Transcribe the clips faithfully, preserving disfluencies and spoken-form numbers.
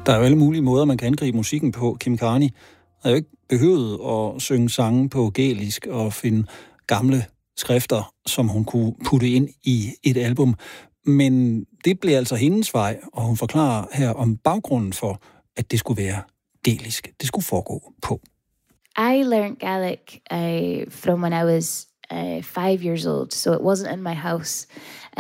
Der er jo alle mulige måder, man kan angribe musikken på. Kim Carney har jo ikke behøvet at synge sange på gælisk og finde gamle skrifter, som hun kunne putte ind i et album. Men det blev altså hendes vej, og hun forklarer her om baggrunden for, at det skulle være gælisk. Det skulle foregå på. I learned Gaelic uh, from when I was uh, five years old, so it wasn't in my house.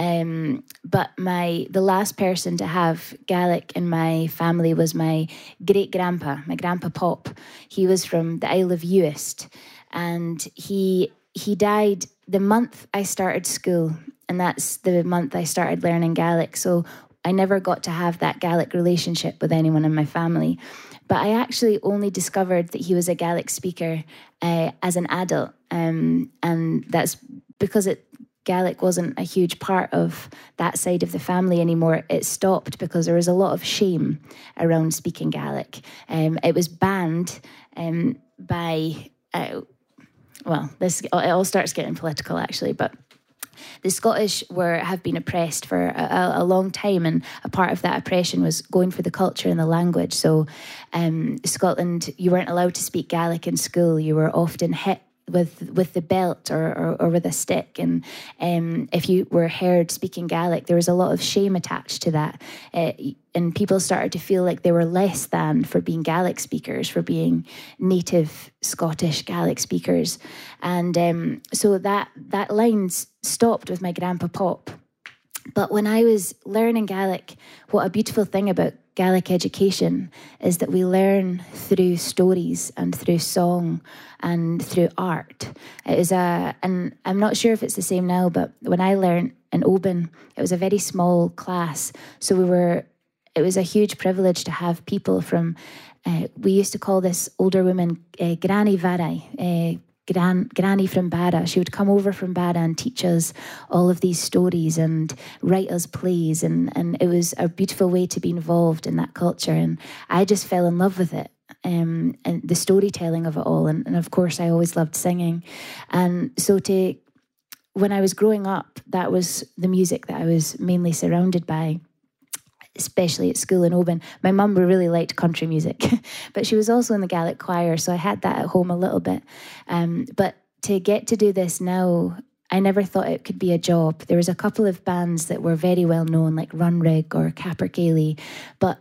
Um, but my the last person to have Gaelic in my family was my great-grandpa, my grandpa Pop. He was from the Isle of Uist, and he he died the month I started school, and that's the month I started learning Gaelic. So I never got to have that Gaelic relationship with anyone in my family. But I actually only discovered that he was a Gaelic speaker uh, as an adult, um, and that's because it Gaelic wasn't a huge part of that side of the family anymore. It stopped because there was a lot of shame around speaking Gaelic. Um, it was banned um, by, uh, well, this it all starts getting political actually, but the Scottish were have been oppressed for a, a long time, and a part of that oppression was going for the culture and the language. So um, Scotland, you weren't allowed to speak Gaelic in school. You were often hit with with the belt or, or, or with a stick, and um, if you were heard speaking Gaelic, there was a lot of shame attached to that, uh, and people started to feel like they were less than for being Gaelic speakers, for being native Scottish Gaelic speakers, and um, so that that line stopped with my grandpa Pop. But when I was learning Gaelic, what a beautiful thing about Gaelic education is that we learn through stories and through song and through art. It was a, and I'm not sure if it's the same now, but when I learned in Oban, it was a very small class. So we were, it was a huge privilege to have people from, uh, we used to call this older woman uh, Granny Varai, uh, Gran, Granny from Barra. She would come over from Barra and teach us all of these stories and write us plays, and, and it was a beautiful way to be involved in that culture, and I just fell in love with it, um, and the storytelling of it all, and, and of course I always loved singing, and so to when I was growing up, that was the music that I was mainly surrounded by, especially at school in Oban. My mum really liked country music, but she was also in the Gaelic choir, so I had that at home a little bit. Um, but to get to do this now, I never thought it could be a job. There was a couple of bands that were very well known, like Runrig or Capercaillie, but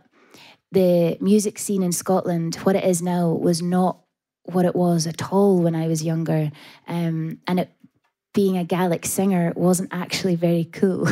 the music scene in Scotland, what it is now, was not what it was at all when I was younger. Um, and it being a Gaelic singer wasn't actually very cool.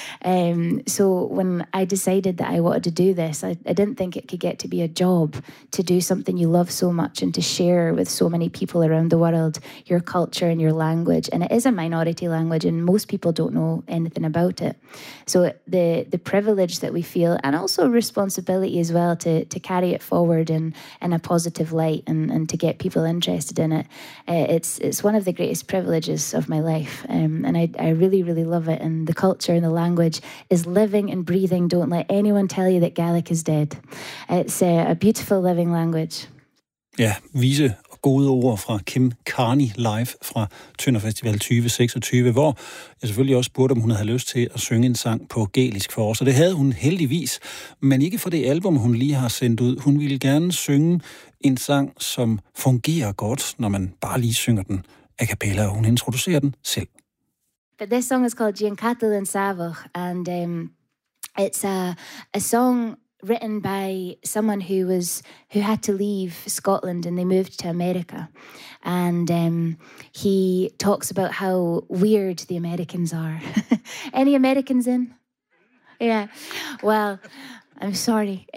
um, so when I decided that I wanted to do this, I, I didn't think it could get to be a job, to do something you love so much and to share with so many people around the world your culture and your language. And it is a minority language, and most people don't know anything about it. So the the privilege that we feel, and also responsibility as well, to to carry it forward in, in a positive light, and, and to get people interested in it, uh, it's it's one of the greatest privileges of my life. Um, and I, I really, really love it. And the culture and the language is living and breathing. Don't let anyone tell you that Gaelic is dead. It's a, a beautiful living language. Ja, vise og gode ord fra Kim Carney live fra Tønder Festival tyve seksogtyve, hvor jeg selvfølgelig også spurgte, om hun havde lyst til at synge en sang på gælisk for os. Og det havde hun heldigvis, men ikke for det album, hun lige har sendt ud. Hun ville gerne synge en sang, som fungerer godt, når man bare lige synger den a cappella, og hun introducerer den selv. But this song is called Giancatal and Savach, and um, it's a, a song written by someone who was who had to leave Scotland, and they moved to America. And um, he talks about how weird the Americans are. Any Americans in? Yeah. Well, I'm sorry.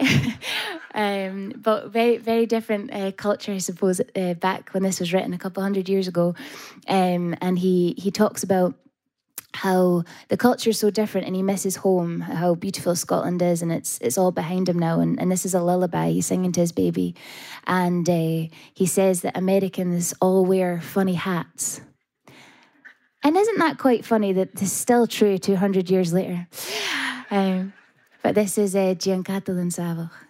um, but very, very different uh, culture, I suppose, uh, back when this was written a couple hundred years ago. Um, and he, he talks about how the culture is so different, and he misses home, how beautiful Scotland is, and it's it's all behind him now. And, and this is a lullaby he's singing to his baby. And uh, he says that Americans all wear funny hats. And isn't that quite funny that this is still true two hundred years later? Um, but this is uh, Giancatal and Savach.